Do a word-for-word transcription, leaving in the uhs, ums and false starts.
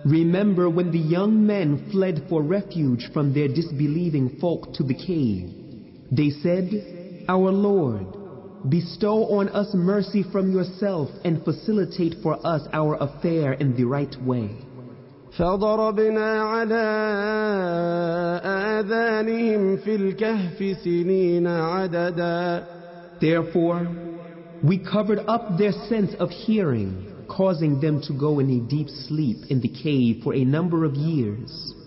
Remember when the young men fled for refuge from their disbelieving folk to the cave. They said, "Our Lord, bestow on us mercy from yourself and facilitate for us our affair in the right way." فضربنا على آذانهم في الكهف سنين عددا. Therefore, we covered up their sense of hearing, causing them to go in a deep sleep in the cave for a number of years.